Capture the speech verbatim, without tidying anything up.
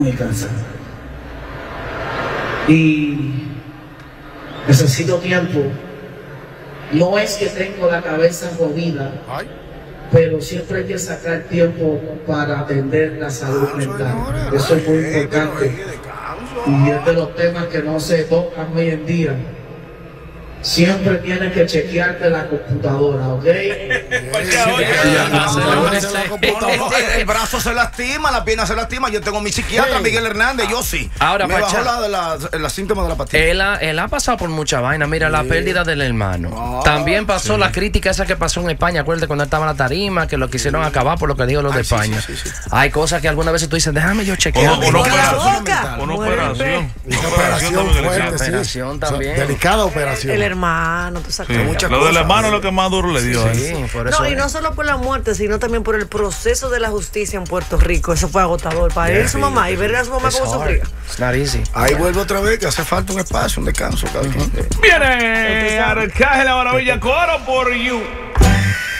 mi casa y necesito tiempo. No es que tengo la cabeza jodida, pero siempre hay que sacar tiempo para atender la salud mental. Eso es muy importante y es de los temas que no se tocan hoy en día. Siempre tienes que chequearte la computadora, ¿ok? El brazo se lastima, la pierna se lastima. Yo tengo mi psiquiatra, Miguel Hernández, yo sí. Ahora, me Pacha, bajó la, la, la síntoma de la pastilla. Él ha, él ha pasado por mucha vaina. Mira, sí. La pérdida del hermano. Oh, También pasó sí. la crítica esa que pasó en España. Acuérdate cuando él estaba en la tarima, que lo quisieron sí. acabar por lo que dijo los Ay, de España. Sí, sí, sí, sí. Hay cosas que algunas veces tú dices, déjame yo chequear. Una operación. Una operación. Una operación fuerte, sí. Operación también. Delicada operación. El hermano, tú sabes. Sí. Lo del hermano es lo que más duro le dio. Sí, sí, por eso no, y no solo por la muerte, sino también por el proceso de la justicia en Puerto Rico. Eso fue agotador para él y su mamá, y ver a su mamá cómo sufría. Ahí vuelve otra vez, que hace falta un espacio, un descanso. Viene Arcángel La Maravilla, Coro por You.